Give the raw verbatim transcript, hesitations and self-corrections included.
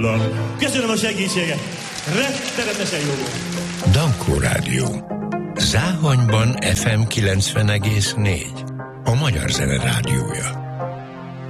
hullám. Köszönöm a segítséget. Rettenetesen jó volt. Dankó Rádió. Záhonyban ef em kilencven egész négy. A Magyar Zene Rádiója.